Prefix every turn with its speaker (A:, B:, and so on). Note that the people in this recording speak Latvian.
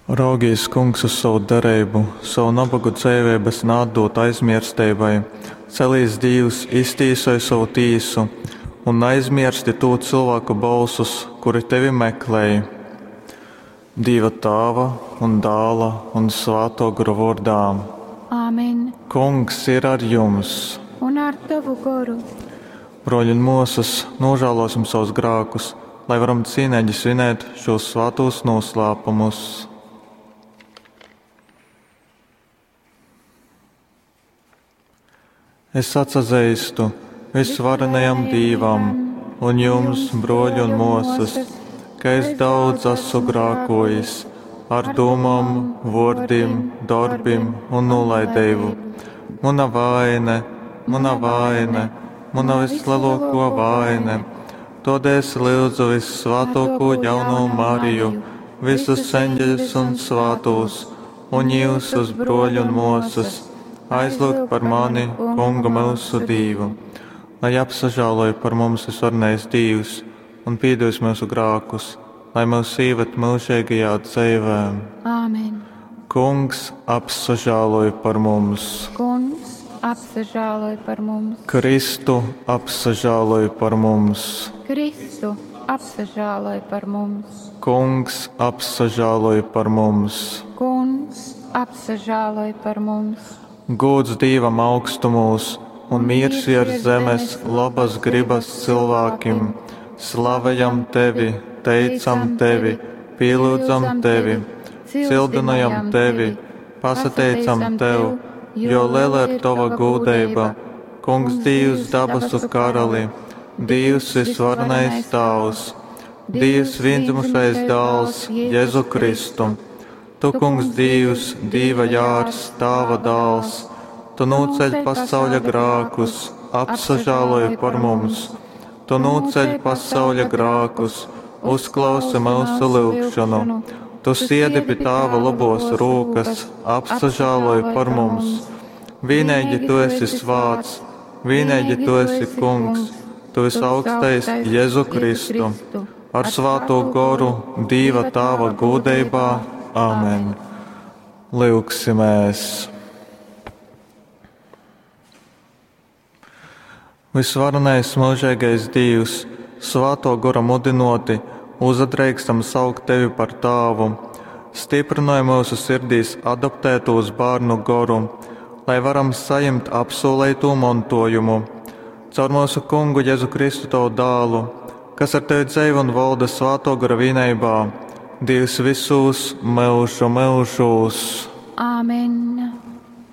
A: Raugīs kungs uz savu derību, savu nabagu dzēvības nādot aizmirstībai, celīs Dievs iztīsoja savu tīsu un aizmirsti to cilvēku balsus, kuri tevi meklēja. Dieva Tēva un Dēla un Svēto garu vārdā.
B: Āmen.
A: Kungs ir ar jums.
B: Un ar tavu garu.
A: Broļi un mūsas, nožēlosim savus grēkus, lai varam cienīgi svinēt šos svētos noslēpumus. Es atzīstu visvarenajam Dievam un jums, broļi un mūsas, ka es daudz esmu grēkojis ar domām, vārdiem, darbiem un nolaidību. Mana vaina, mana vislielākā vaina. Tādēļ es lūdzu visvētāko jauno Mariju, visus eņģeļus un svētos, un jūs, broļi un mūsas, aizlūgt par mani, Kungu mūsu Dievu, lai apsažāloja par mums visvarenais Dievs un piedos mūsu grēkus, lai mūs ievad mūžīgajā dzīvē.
B: Āmen.
A: Kungs apsažāloja par mums.
B: Kungs apsažāloja par mums.
A: Kristu apsažāloja par mums.
B: Kristu apsažāloja par mums.
A: Kungs apsažāloja par mums.
B: Kungs apsažāloja par mums.
A: Gods Dievam augstumos un miers virs zemes labas gribas cilvēkiem. Slavējam tevi, teicam tevi, pielūdzam tevi, cildinājam tevi, pasateicam tev, jo liela ir tava godība. Kungs Dievs dabasu karali, Dievs visvarenais Tēvs, Dievs vienzimušais dēls, Jēzu Kristu. Tu, Kungs Dievs, Dieva jārs, Tava dēls, Tu noceļ pasauļa grēkus, apsažāloji par mums. Tu noceļ pasauļa grēkus, uzklausi mūsu lūgšanu. Tu siedi pie Tava labos rokas, apsažāloji par mums. Vienīgi Tu esi svāts, vienīgi Tu esi Kungs, Tu visaugstais Jēzu Kristu. Ar Svēto garu Dieva Tava godībā. Āmen. Lūksimies. Visvarenais mūžīgais Dievs, Svēto garu mudinoti, uzadreikstam saukt Tevi par Tēvu, stiprināja mūsu sirdīs adoptētos bērnu garu, lai varam saņemt apsolīto mantojumu. Caur mūsu Kungu Jēzu Kristu Tavu dēlu, kas ar Tevi dzīvo un valda Svēto garu vienībā, Dievs visus mūžu mūžos.
B: Āmen.